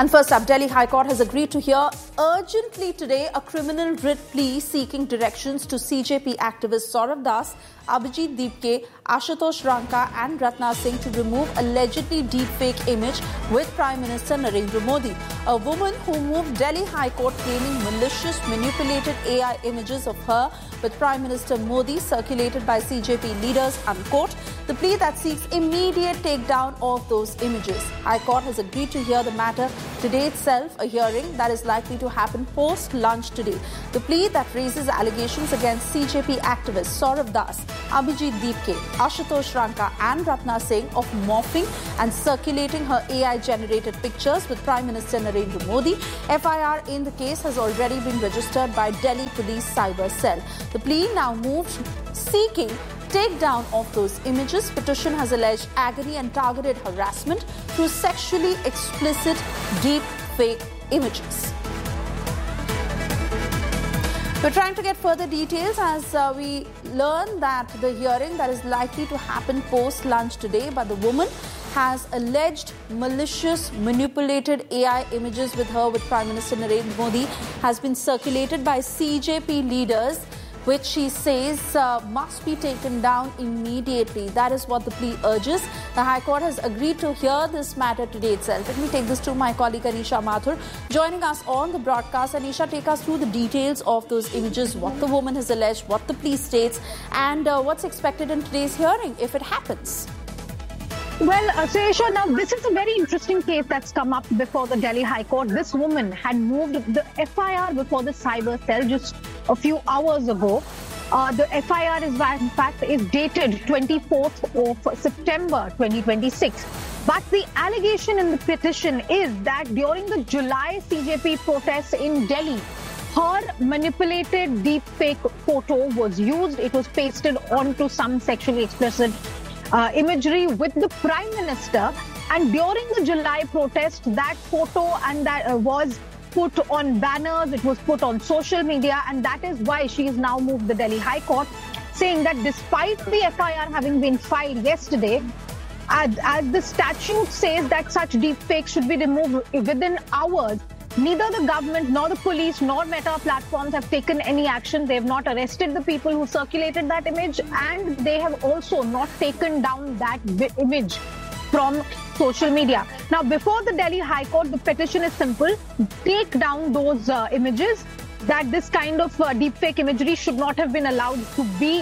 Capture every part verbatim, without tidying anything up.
And first up, Delhi High Court has agreed to hear urgently today a criminal writ plea seeking directions to C J P activists Saurav Das, Abhijit Deepke, Ashutosh Ranka and Ratna Singh to remove allegedly deepfake image with Prime Minister Narendra Modi. A woman who moved Delhi High Court claiming malicious manipulated A I images of her with Prime Minister Modi circulated by C J P leaders, unquote. The plea that seeks immediate takedown of those images. High Court has agreed to hear the matter today itself, a hearing that is likely to happen post-lunch today. The plea that raises allegations against C J P activists Saurav Das, Abhijit Deepke, Ashutosh Ranka and Ratna Singh of morphing and circulating her A I-generated pictures with Prime Minister Narendra Modi. F I R in the case has already been registered by Delhi Police Cyber Cell. The plea now moves seeking takedown of those images. Petition has alleged agony and targeted harassment through sexually explicit deep fake images. We're trying to get further details as uh, we learn that the hearing that is likely to happen post-lunch today by the woman has alleged malicious manipulated A I images with her with Prime Minister Narendra Modi has been circulated by C J P leaders, which she says uh, must be taken down immediately. That is what the plea urges. The High Court has agreed to hear this matter today itself. Let me take this to my colleague Anisha Mathur, joining us on the broadcast. Anisha, take us through the details of those images, what the woman has alleged, what the plea states, and uh, what's expected in today's hearing if it happens. Well, uh, Suresha, now this is a very interesting case that's come up before the Delhi High Court. This woman had moved the F I R before the cyber cell just a few hours ago. Uh, the F I R is, in fact, is dated twenty-fourth of September twenty twenty-six. But the allegation in the petition is that during the July C J P protests in Delhi, her manipulated deepfake photo was used. It was pasted onto some sexually explicit Uh, imagery with the Prime Minister, and during the July protest, that photo and that uh, was put on banners, it was put on social media, and that is why she has now moved the Delhi High Court, saying that despite the F I R having been filed yesterday, as, as the statute says that such deepfakes should be removed within hours, neither the government nor the police nor Meta platforms have taken any action. They have not arrested the people who circulated that image, and they have also not taken down that image from social media. Now, before the Delhi High Court, the petition is simple. Take down those uh, images, that this kind of uh, deepfake imagery should not have been allowed to be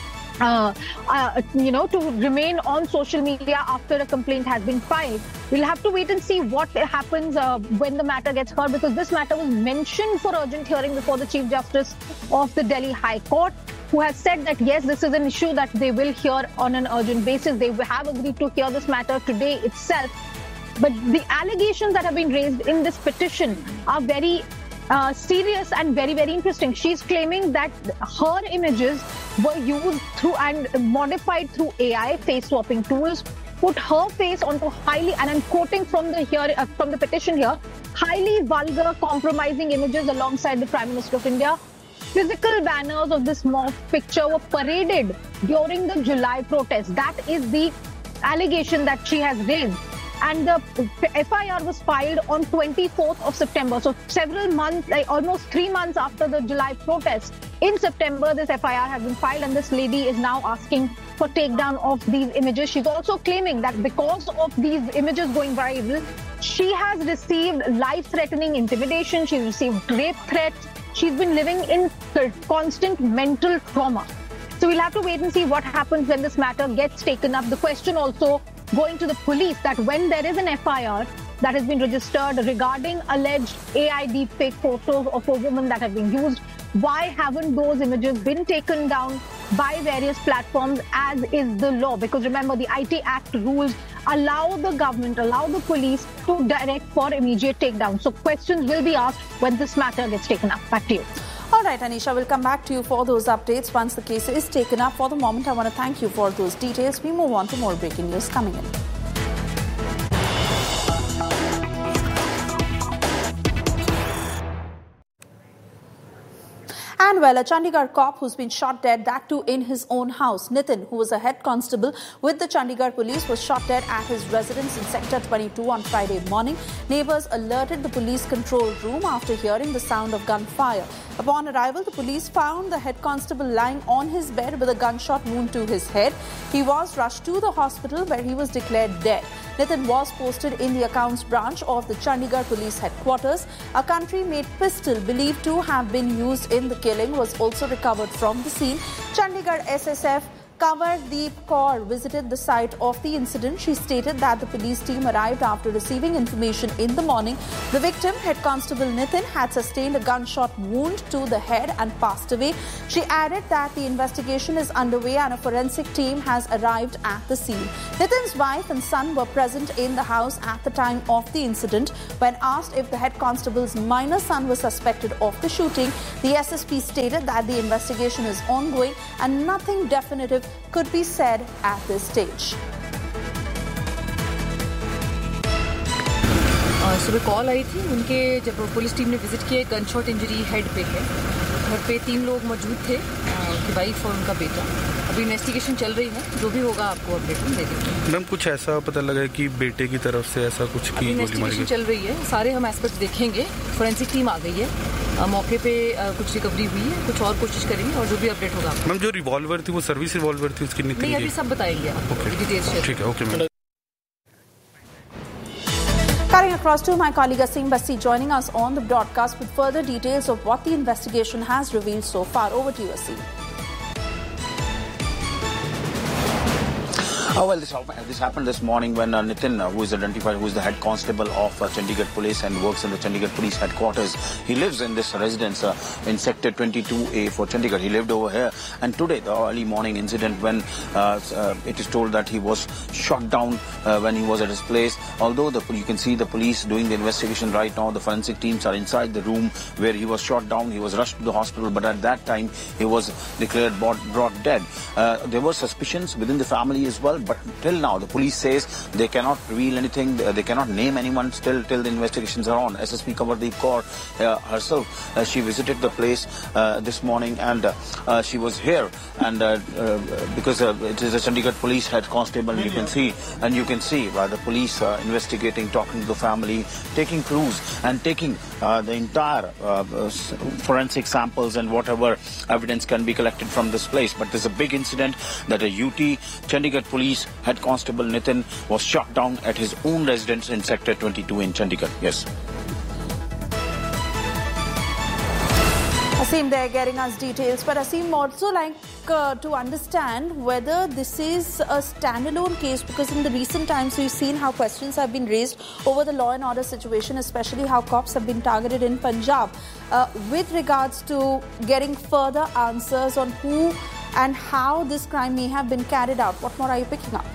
Uh, uh, you know, to remain on social media after a complaint has been filed. We'll have to wait and see what happens uh, when the matter gets heard, because this matter was mentioned for urgent hearing before the Chief Justice of the Delhi High Court, who has said that, yes, this is an issue that they will hear on an urgent basis. They have agreed to hear this matter today itself. But the allegations that have been raised in this petition are very Uh, serious and very, very interesting. She's claiming that her images were used through and modified through A I face swapping tools, put her face onto highly, and I'm quoting from the here uh, from the petition here, highly vulgar, compromising images alongside the Prime Minister of India. Physical banners of this morph picture were paraded during the July protest. That is the allegation that she has raised. And the F I R was filed on twenty-fourth of September. So several months, like almost three months after the July protest. In September, this F I R has been filed, and this lady is now asking for takedown of these images. She's also claiming that because of these images going viral, she has received life-threatening intimidation. She's received rape threats. She's been living in constant mental trauma. So we'll have to wait and see what happens when this matter gets taken up. The question also going to the police that when there is an F I R that has been registered regarding alleged A I deepfake photos of a woman that have been used, why haven't those images been taken down by various platforms as is the law? Because remember, the I T Act rules allow the government, allow the police to direct for immediate takedown. So questions will be asked when this matter gets taken up. Back to you. All right, Anisha, we'll come back to you for those updates once the case is taken up. For the moment, I want to thank you for those details. We move on to more breaking news coming in. And well, a Chandigarh cop who's been shot dead, that too in his own house. Nitin, who was a head constable with the Chandigarh police, was shot dead at his residence in Sector twenty-two on Friday morning. Neighbours alerted the police control room after hearing the sound of gunfire. Upon arrival, the police found the head constable lying on his bed with a gunshot wound to his head. He was rushed to the hospital where he was declared dead. Nitin was posted in the accounts branch of the Chandigarh police headquarters. A country-made pistol believed to have been used in the killing was also recovered from the scene. Chandigarh S S F Kamardeep Kaur visited the site of the incident. She stated that the police team arrived after receiving information in the morning. The victim, Head Constable Nitin, had sustained a gunshot wound to the head and passed away. She added that the investigation is underway and a forensic team has arrived at the scene. Nitin's wife and son were present in the house at the time of the incident. When asked if the head constable's minor son was suspected of the shooting, the S S P stated that the investigation is ongoing and nothing definitive could be said at this stage. सुबह call आई थी उनके, जब police team ने visit किया, gunshot injury head पे है. घर पे तीन लोग मौजूद थे, उनकी वाइफ और उनका बेटा. अभी इन्वेस्टिगेशन चल रही है, जो भी होगा आपको अपडेट हम दे देंगे. मैम, कुछ ऐसा पता लगा है कि बेटे की तरफ से ऐसा कुछ की इन्वेस्टिगेशन चल रही है, सारे हम एस्पेक्ट देखेंगे. फोरेंसिक टीम आ गई है, मौके पे कुछ रिकवरी हुई है, कुछ और कोशिश करेंगे और जो भी अपडेट होगा. मैम, जो रिवॉल्वर थी वो सर्विस रिवॉल्वर थी, उसकी नहीं अभी सब बताएंगे आपको डिटेल्स. ठीक है, okay ma'am. Cutting across to my colleague Asim Basi joining us on the broadcast with further details of what the investigation has revealed so far. Over to you, Asim. Oh, well, this, this happened this morning when uh, Nitin, uh, who is identified, who is the head constable of uh, Chandigarh Police and works in the Chandigarh Police headquarters. He lives in this residence uh, in Sector twenty-two A for Chandigarh. He lived over here. And today, the early morning incident when uh, uh, it is told that he was shot down uh, when he was at his place. Although the, you can see the police doing the investigation right now, the forensic teams are inside the room where he was shot down. He was rushed to the hospital, but at that time, he was declared brought dead. Uh, there were suspicions within the family as well. But till now, the police says they cannot reveal anything. They cannot name anyone still till the investigations are on. S S P Kamardeep Kaur uh, herself, uh, she visited the place uh, this morning and uh, uh, she was here. And uh, uh, because uh, it is a Chandigarh Police head constable, you can see, and you can see uh, the police uh, investigating, talking to the family, taking clues and taking uh, the entire uh, forensic samples and whatever evidence can be collected from this place. But there's a big incident that a U T Chandigarh Police Head Constable Nitin was shot down at his own residence in Sector twenty-two in Chandigarh. Yes. Asim, they're getting us details, but Asim, also like uh, to understand whether this is a standalone case, because in the recent times we've seen how questions have been raised over the law and order situation, especially how cops have been targeted in Punjab, uh, with regards to getting further answers on who and how this crime may have been carried out. What more are you picking up?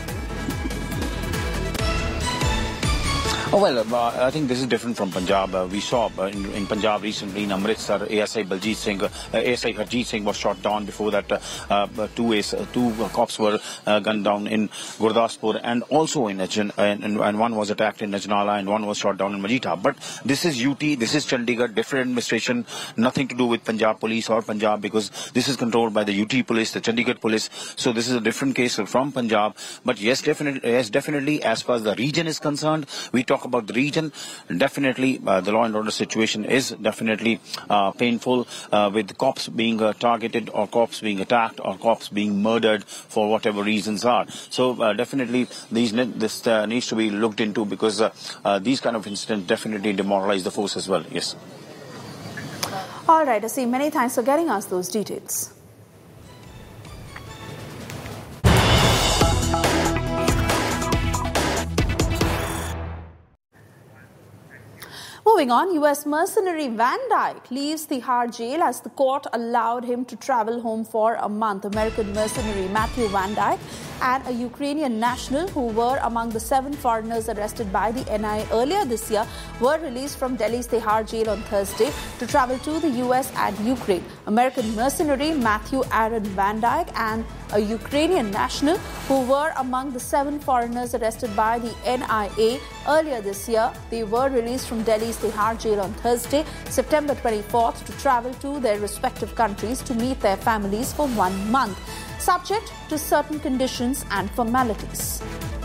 Oh, well, uh, I think this is different from Punjab. Uh, we saw uh, in, in Punjab recently in Amritsar, A S I Baljit Singh, uh, A S I Harjeet Singh was shot down. Before that, uh, uh, two, uh, two uh, cops were uh, gunned down in Gurdaspur and also in Ajin, and, and one was attacked in Najnala and one was shot down in Majita. But this is U T, this is Chandigarh, different administration, nothing to do with Punjab Police or Punjab, because this is controlled by the U T Police, the Chandigarh Police. So this is a different case from Punjab. But yes, definitely, yes, definitely, as far as the region is concerned, we talk about the region, definitely uh, the law and order situation is definitely uh, painful, uh, with cops being uh, targeted or cops being attacked or cops being murdered for whatever reasons are. So uh, definitely these this uh, needs to be looked into, because uh, uh, these kind of incidents definitely demoralize the force as well. Yes. All right, Asim, many thanks for getting us those details. Moving on, U S mercenary Van Dyke leaves Tihar jail as the court allowed him to travel home for a month. American mercenary Matthew Van Dyke and a Ukrainian national who were among the seven foreigners arrested by the N I A earlier this year were released from Delhi's Tihar jail on Thursday to travel to the U S and Ukraine. American mercenary Matthew Aaron Van Dyke and a Ukrainian national who were among the seven foreigners arrested by the N I A earlier this year. They were released from Delhi's Tihar jail on Thursday, September twenty-fourth, to travel to their respective countries to meet their families for one month, subject to certain conditions and formalities.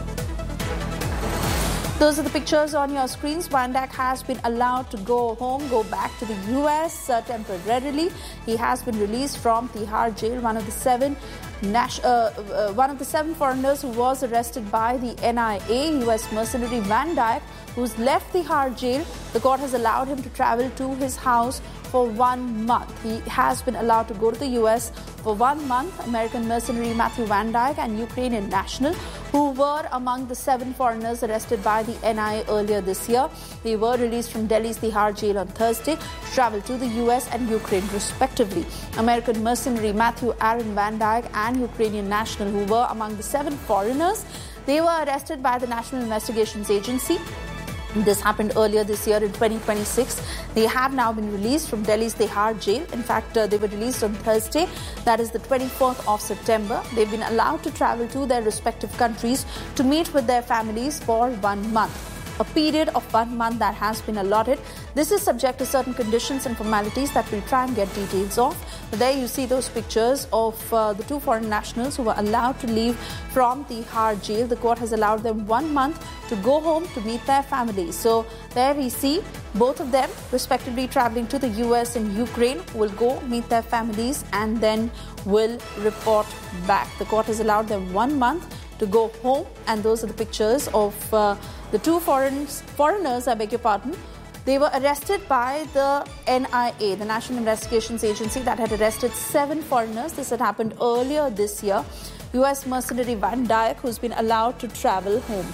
Those are the pictures on your screens. Van Dyke has been allowed to go home, go back to the U S uh, temporarily. He has been released from Tihar jail, one of the seven Nash, uh, uh, one of the seven foreigners who was arrested by the N I A. U S mercenary Van Dyke, who's left Tihar jail, the court has allowed him to travel to his house for one month. He has been allowed to go to the U S for one month. American mercenary Matthew Van Dyke and Ukrainian national who were among the seven foreigners arrested by the N I A earlier this year. They were released from Delhi's Tihar jail on Thursday to travel to the U S and Ukraine respectively. American mercenary Matthew Aaron Van Dyke and Ukrainian national who were among the seven foreigners, they were arrested by the National Investigations Agency. This happened earlier this year in twenty twenty-six. They have now been released from Delhi's Tihar jail. In fact, uh, they were released on Thursday, that is the twenty-fourth of September. They've been allowed to travel to their respective countries to meet with their families for one month. A period of one month that has been allotted. This is subject to certain conditions and formalities that we'll try and get details of. But there you see those pictures of uh, the two foreign nationals who were allowed to leave from Tihar jail. The court has allowed them one month to go home to meet their families. So there we see both of them respectively traveling to the U S and Ukraine, will go meet their families and then will report back. The court has allowed them one month to go home, and those are the pictures of uh, the two foreigners, foreigners, I beg your pardon. They were arrested by the N I A, the National Investigations Agency, that had arrested seven foreigners. This had happened earlier this year. U S mercenary Van Dyke, who's been allowed to travel home.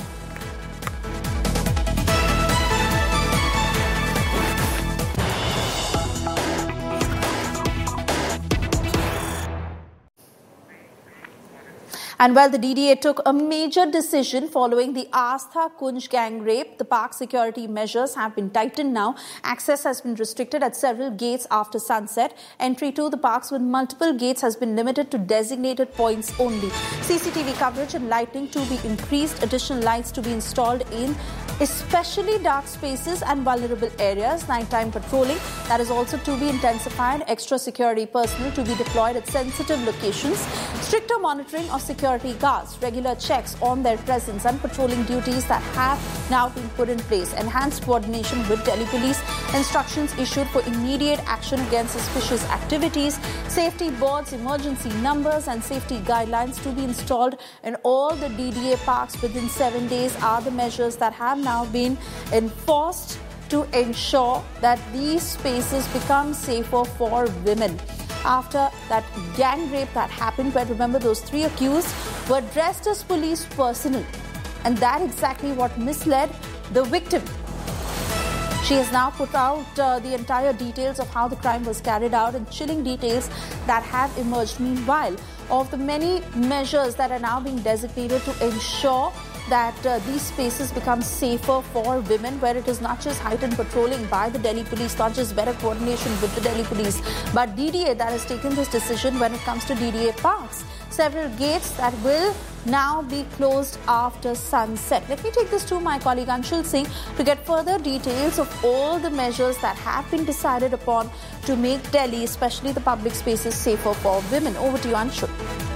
And while the D D A took a major decision following the Astha Kunj gang rape, the park security measures have been tightened now. Access has been restricted at several gates after sunset. Entry to the parks with multiple gates has been limited to designated points only. C C T V coverage and lighting to be increased. Additional lights to be installed in especially dark spaces and vulnerable areas. Nighttime patrolling, that is also to be intensified. Extra security personnel to be deployed at sensitive locations. Stricter monitoring of security guards. Regular checks on their presence and patrolling duties that have now been put in place. Enhanced coordination with Delhi Police. Instructions issued for immediate action against suspicious activities. Safety boards, emergency numbers and safety guidelines to be installed in all the D D A parks within seven days are the measures that have now been enforced to ensure that these spaces become safer for women. After that gang rape that happened, where remember those three accused were dressed as police personnel, and that exactly what misled the victim. She has now put out uh, the entire details of how the crime was carried out and chilling details that have emerged. Meanwhile, of the many measures that are now being designated to ensure that uh, these spaces become safer for women, where it is not just heightened patrolling by the Delhi Police, not just better coordination with the Delhi Police, but D D A that has taken this decision when it comes to D D A parks. Several gates that will now be closed after sunset. Let me take this to my colleague Anshul Singh to get further details of all the measures that have been decided upon to make Delhi, especially the public spaces, safer for women. Over to you, Anshul.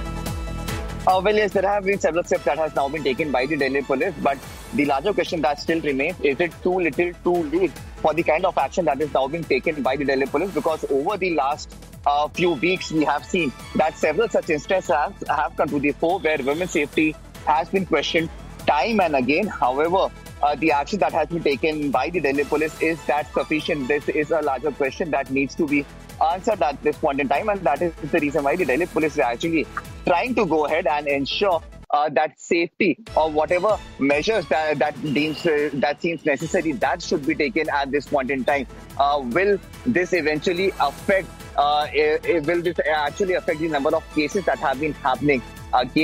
Uh, well, yes, there have been several steps that has now been taken by the Delhi Police, but the larger question that still remains, is it too little, too late for the kind of action that is now being taken by the Delhi Police? Because over the last uh, few weeks, we have seen that several such instances have, have come to the fore where women's safety has been questioned time and again. However, uh, the action that has been taken by the Delhi Police, is that sufficient? This is a larger question that needs to be answered at this point in time, and that is the reason why the Delhi Police is actually trying to go ahead and ensure uh, that safety or whatever measures that that deems uh, that seems necessary, that should be taken at this point in time. Uh, will this eventually affect? Uh, will this actually affect the number of cases that have been happening against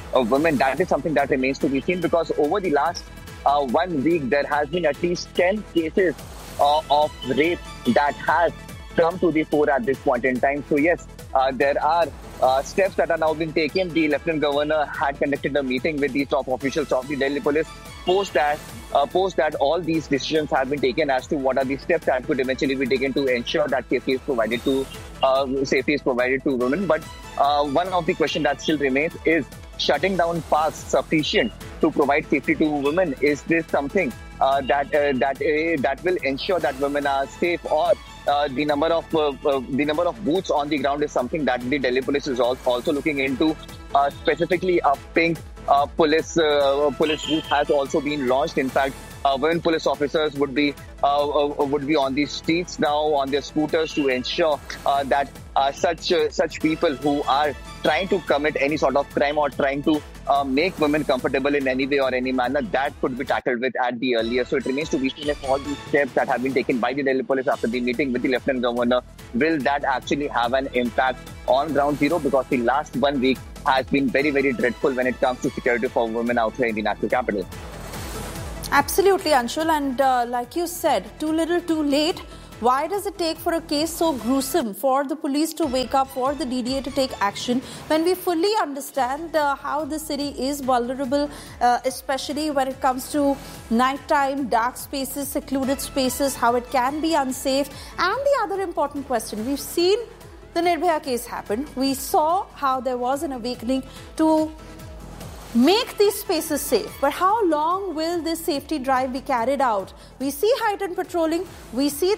uh, women, that is something that remains to be seen, because over the last uh, one week, there has been at least ten cases uh, of rape that has come to the fore at this point in time. So yes, uh, there are uh, steps that are now being taken. The Lieutenant Governor had conducted a meeting with the top officials of the Delhi Police. Post that, uh, post that all these decisions have been taken as to what are the steps that could eventually be taken to ensure that safety is provided to uh, safety is provided to women. But uh, one of the questions that still remains is shutting down parks sufficient to provide safety to women? Is this something uh, that uh, that uh, that will ensure that women are safe, or uh, the number of uh, uh, the number of boots on the ground is something that the Delhi Police is also looking into? Uh, specifically, a pink uh, police uh, police booth has also been launched. In fact, uh, women police officers would be uh, uh, would be on the streets now on their scooters to ensure uh, that uh, such uh, such people who are trying to commit any sort of crime or trying to uh, make women comfortable in any way or any manner, that could be tackled with at the earliest. So it remains to be seen if all these steps that have been taken by the Delhi Police after the meeting with the Lieutenant Governor, will that actually have an impact on ground zero? Because the last one week has been very, very dreadful when it comes to security for women out here in the national capital. Absolutely, Anshul. And uh, like you said, too little, too late. Why does it take for a case so gruesome for the police to wake up, for the D D A to take action, when we fully understand uh, how the city is vulnerable, uh, especially when it comes to nighttime, dark spaces, secluded spaces, how it can be unsafe? And the other important question, we've seen the Nirbhaya case happen. We saw how there was an awakening to make these spaces safe. But how long will this safety drive be carried out? We see heightened patrolling. We see